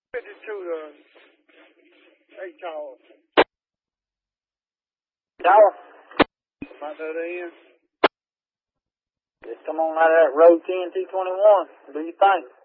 52 to 8 tower. Tower? About that end. Just come on out of that road 10 221. What do you think?